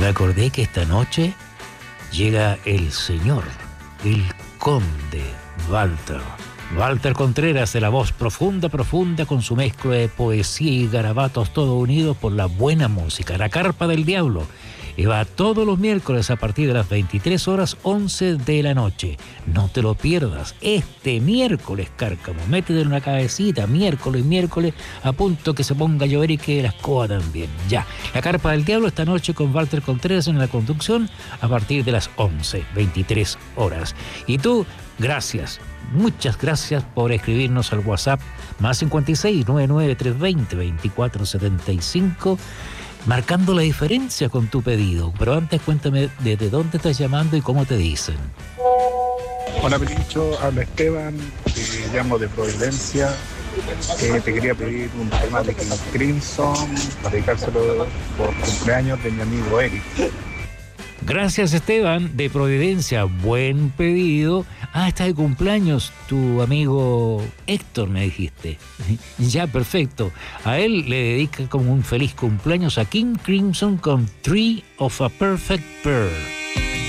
me acordé que esta noche llega el señor, el conde Walter Contreras, de la voz profunda, con su mezcla de poesía y garabatos, todo unidos por la buena música. La Carpa del Diablo, y va todos los miércoles a partir de las 23:11 de la noche. No te lo pierdas. Este miércoles, Cárcamo, métete en una cabecita, miércoles, a punto que se ponga a llover y que la escoba también. Ya, La Carpa del Diablo esta noche con Walter Contreras en la conducción a partir de las 23 horas. Y tú, gracias. Muchas gracias por escribirnos al WhatsApp más 56 99 320 2475, marcando la diferencia con tu pedido. Pero antes cuéntame desde dónde estás llamando y cómo te dicen. Hola Pelincho, habla Esteban, te llamo de Providencia. Te quería pedir un tema de King Crimson para dedicárselo por cumpleaños de mi amigo Eric. Gracias, Esteban, de Providencia. Buen pedido. Está de cumpleaños tu amigo Héctor, me dijiste. Ya, perfecto. A él le dedica como un feliz cumpleaños a King Crimson con Tree of a Perfect Pearl.